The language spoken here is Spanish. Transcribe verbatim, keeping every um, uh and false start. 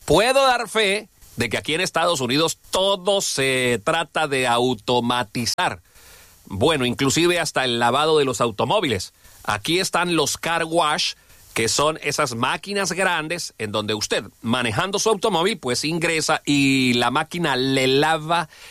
puedo dar fe de que aquí en Estados Unidos todo se trata de automatizar. Bueno, inclusive hasta el lavado de los automóviles. Aquí están los car wash, que son esas máquinas grandes en donde usted, manejando su automóvil, pues ingresa y la máquina le lava